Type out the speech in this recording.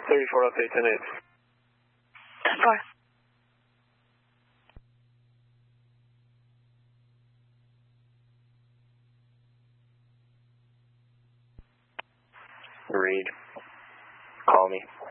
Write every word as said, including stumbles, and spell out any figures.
thirty-four update, ten eight. ten four. Reed, call me.